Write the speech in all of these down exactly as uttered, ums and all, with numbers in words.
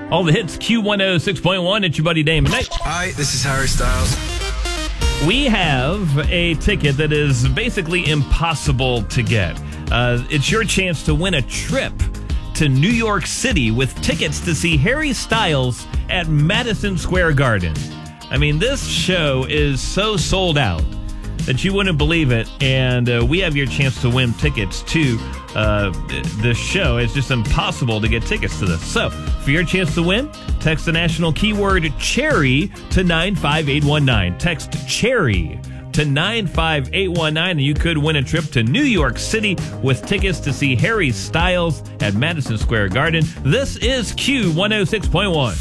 All the hits, Q one oh six point one. It's your buddy Damon. Hey. Hi, this is Harry Styles. We have a ticket that is basically impossible to get. Uh, it's your chance to win a trip to New York City with tickets to see Harry Styles at Madison Square Garden. I mean, this show is so sold out that you wouldn't believe it, and uh, we have your chance to win tickets to uh, this show. It's just impossible to get tickets to this. So, for your chance to win, text the national keyword CHERRY to nine five eight one nine. Text CHERRY to nine five eight one nine, and you could win a trip to New York City with tickets to see Harry Styles at Madison Square Garden. This is Q one oh six point one.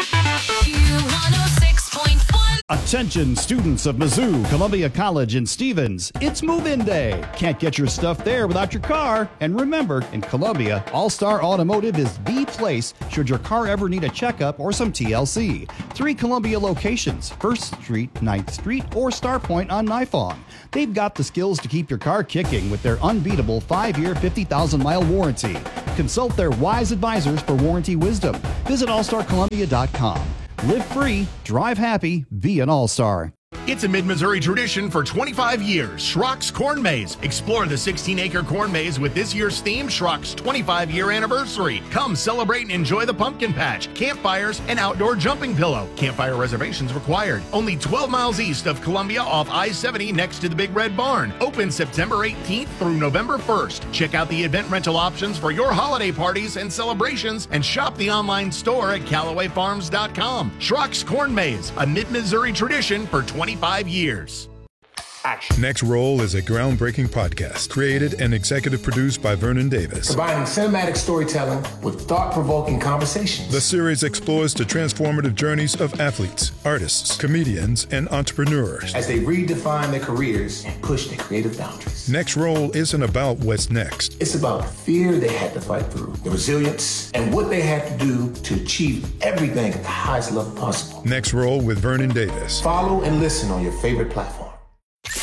Attention students of Mizzou, Columbia College, and Stevens. It's move-in day. Can't get your stuff there without your car. And remember, in Columbia, All-Star Automotive is the place should your car ever need a checkup or some T L C. Three Columbia locations, first Street, ninth Street, or Star Point on Nifong. They've got the skills to keep your car kicking with their unbeatable five-year, fifty thousand mile warranty. Consult their wise advisors for warranty wisdom. Visit all star columbia dot com. Live free, drive happy, be an all-star. It's a mid-Missouri tradition for twenty-five years. Schrock's Corn Maze. Explore the sixteen acre corn maze with this year's theme, Schrock's twenty-five year anniversary. Come celebrate and enjoy the pumpkin patch, campfires, and outdoor jumping pillow. Campfire reservations required. Only twelve miles east of Columbia off I seventy next to the Big Red Barn. Open September eighteenth through November first. Check out the event rental options for your holiday parties and celebrations and shop the online store at Callaway Farms dot com. Schrock's Corn Maze, a mid-Missouri tradition for twenty-five years. Action. Next Roll is a groundbreaking podcast created and executive produced by Vernon Davis. Combining cinematic storytelling with thought-provoking conversations. The series explores the transformative journeys of athletes, artists, comedians, and entrepreneurs as they redefine their careers and push their creative boundaries. Next Roll isn't about what's next. It's about the fear they had to fight through, the resilience, and what they had to do to achieve everything at the highest level possible. Next Roll with Vernon Davis. Follow and listen on your favorite platform.